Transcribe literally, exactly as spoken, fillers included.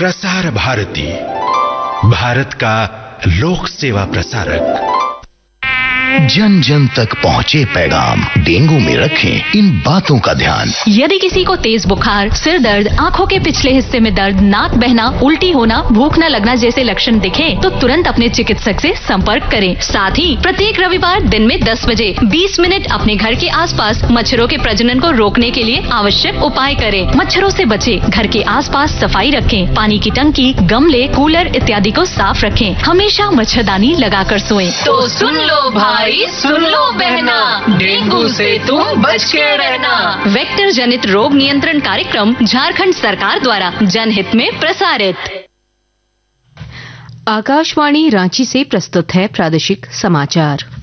प्रसार भारती, भारत का लोक सेवा प्रसारक। जन जन तक पहुँचे पैगाम, डेंगू में रखें इन बातों का ध्यान। यदि किसी को तेज बुखार, सिर दर्द, आँखों के पिछले हिस्से में दर्द, नाक बहना, उल्टी होना, भूख न लगना जैसे लक्षण दिखे तो तुरंत अपने चिकित्सक से संपर्क करें। साथ ही प्रत्येक रविवार दिन में दस बजे बीस मिनट अपने घर के आसपास मच्छरों के प्रजनन को रोकने के लिए आवश्यक उपाय करें। मच्छरों से बचे, घर के आसपास सफाई रखें, पानी की टंकी, गमले, कूलर इत्यादि को साफ रखें। हमेशा मच्छरदानी लगाकर सोएं। तो सुन लो भाई, सुन लो बहना, डेंगू से तुम बच के रहना। वेक्टर जनित रोग नियंत्रण कार्यक्रम झारखंड सरकार द्वारा जनहित में प्रसारित। आकाशवाणी रांची से प्रस्तुत है प्रादेशिक समाचार।